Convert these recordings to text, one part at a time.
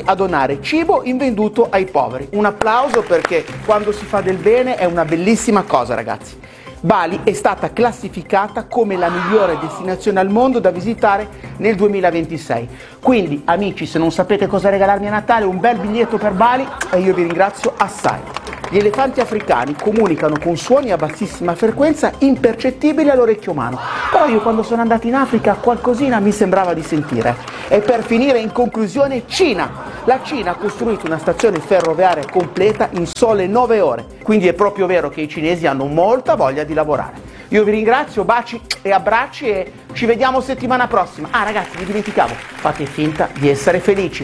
a donare cibo invenduto ai poveri. Un applauso, perché quando si fa del bene è una bellissima cosa, ragazzi. Bali è stata classificata come la migliore destinazione al mondo da visitare nel 2026. Quindi, amici, se non sapete cosa regalarmi a Natale, un bel biglietto per Bali e io vi ringrazio assai. Gli elefanti africani comunicano con suoni a bassissima frequenza impercettibili all'orecchio umano. Però io quando sono andato in Africa qualcosina mi sembrava di sentire. E per finire, in conclusione, Cina. La Cina ha costruito una stazione ferroviaria completa in sole 9 ore. Quindi è proprio vero che i cinesi hanno molta voglia di lavorare. Io vi ringrazio, baci e abbracci e ci vediamo settimana prossima. Ah ragazzi, mi dimenticavo, fate finta di essere felici.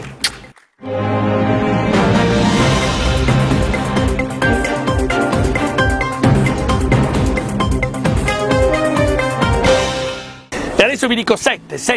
Adesso vi dico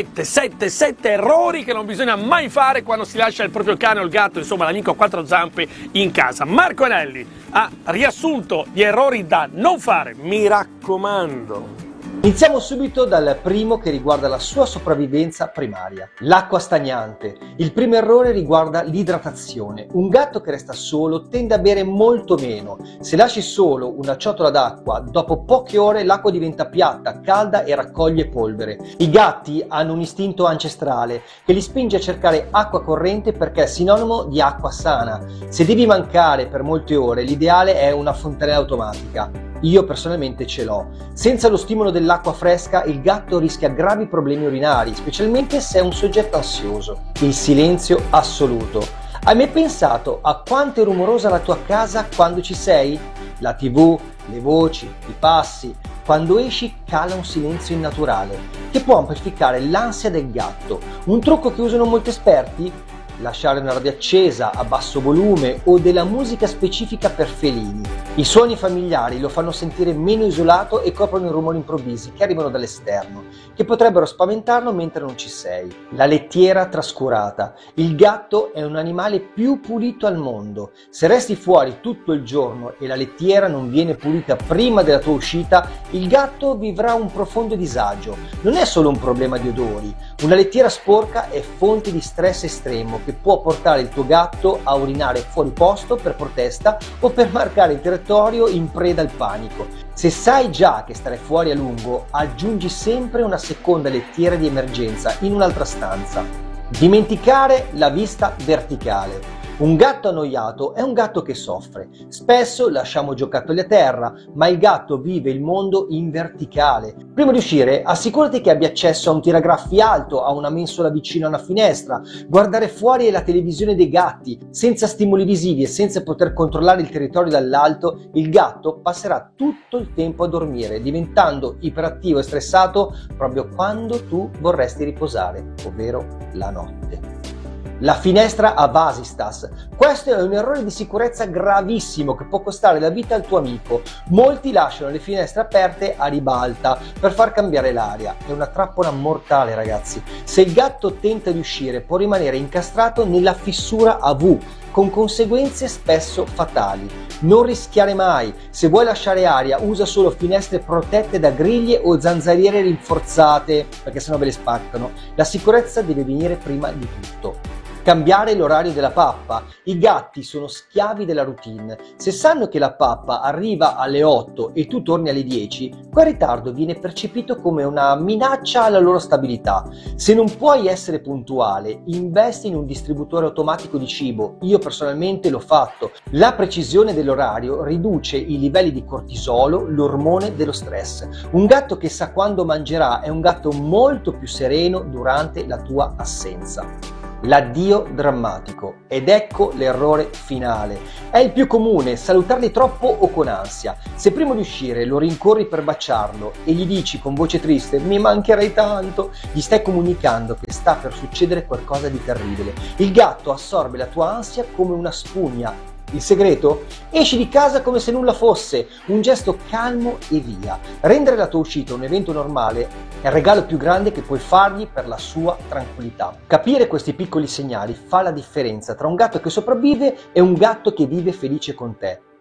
7 errori che non bisogna mai fare quando si lascia il proprio cane o il gatto, insomma l'amico a quattro zampe in casa. Marco Anelli ha riassunto gli errori da non fare, mi raccomando. Iniziamo subito dal primo, che riguarda la sua sopravvivenza primaria, l'acqua stagnante. Il primo errore riguarda l'idratazione. Un gatto che resta solo tende a bere molto meno. Se lasci solo una ciotola d'acqua, dopo poche ore l'acqua diventa piatta, calda e raccoglie polvere. I gatti hanno un istinto ancestrale che li spinge a cercare acqua corrente perché è sinonimo di acqua sana. Se devi mancare per molte ore, l'ideale è una fontanella automatica. Io personalmente ce l'ho. Senza lo stimolo dell'acqua fresca il gatto rischia gravi problemi urinari, specialmente se è un soggetto ansioso. Il silenzio assoluto. Hai mai pensato a quanto è rumorosa la tua casa quando ci sei? La TV, le voci, i passi. Quando esci cala un silenzio innaturale che può amplificare l'ansia del gatto. Un trucco che usano molti esperti? Lasciare una radio accesa a basso volume o della musica specifica per felini. I suoni familiari lo fanno sentire meno isolato e coprono i rumori improvvisi che arrivano dall'esterno, che potrebbero spaventarlo mentre non ci sei. La lettiera trascurata. Il gatto è un animale più pulito al mondo. Se resti fuori tutto il giorno e la lettiera non viene pulita prima della tua uscita, il gatto vivrà un profondo disagio. Non è solo un problema di odori. Una lettiera sporca è fonte di stress estremo che può portare il tuo gatto a urinare fuori posto per protesta o per marcare il territorio in preda al panico. Se sai già che stare fuori a lungo, aggiungi sempre una seconda lettiera di emergenza in un'altra stanza. Dimenticare la vista verticale. Un gatto annoiato è un gatto che soffre. Spesso lasciamo giocattoli a terra, ma il gatto vive il mondo in verticale. Prima di uscire, assicurati che abbia accesso a un tiragraffi alto, a una mensola vicino a una finestra. Guardare fuori è la televisione dei gatti. Senza stimoli visivi e senza poter controllare il territorio dall'alto, il gatto passerà tutto il tempo a dormire, diventando iperattivo e stressato proprio quando tu vorresti riposare, ovvero la notte. La finestra a Vasistas. Questo è un errore di sicurezza gravissimo che può costare la vita al tuo amico. Molti lasciano le finestre aperte a ribalta per far cambiare l'aria. È una trappola mortale, ragazzi. Se il gatto tenta di uscire, può rimanere incastrato nella fissura a V, con conseguenze spesso fatali. Non rischiare mai. Se vuoi lasciare aria, usa solo finestre protette da griglie o zanzariere rinforzate, perché sennò ve le spaccano. La sicurezza deve venire prima di tutto. Cambiare l'orario della pappa. I gatti sono schiavi della routine. Se sanno che la pappa arriva alle 8 e tu torni alle 10, quel ritardo viene percepito come una minaccia alla loro stabilità. Se non puoi essere puntuale, investi in un distributore automatico di cibo. Io personalmente l'ho fatto. La precisione dell'orario riduce i livelli di cortisolo, l'ormone dello stress. Un gatto che sa quando mangerà è un gatto molto più sereno durante la tua assenza. L'addio drammatico. Ed ecco l'errore finale. È il più comune, salutarli troppo o con ansia. Se prima di uscire lo rincorri per baciarlo e gli dici con voce triste "mi mancherai tanto", gli stai comunicando che sta per succedere qualcosa di terribile. Il gatto assorbe la tua ansia come una spugna. Il segreto? Esci di casa come se nulla fosse, un gesto calmo e via. Rendere la tua uscita un evento normale è il regalo più grande che puoi fargli per la sua tranquillità. Capire questi piccoli segnali fa la differenza tra un gatto che sopravvive e un gatto che vive felice con te.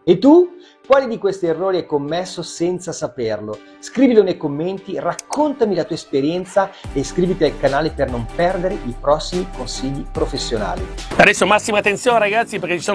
E tu? Quali di questi errori hai commesso senza saperlo? Scrivilo nei commenti, raccontami la tua esperienza e iscriviti al canale per non perdere i prossimi consigli professionali. Adesso massima attenzione ragazzi, perché ci sono